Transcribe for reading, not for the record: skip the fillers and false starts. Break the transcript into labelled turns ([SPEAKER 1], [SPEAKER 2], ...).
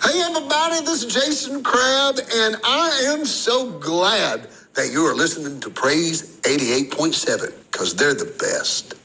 [SPEAKER 1] Hey, everybody, this is Jason Crabb, and I am so glad that you are listening to Praise 88.7, because they're the best.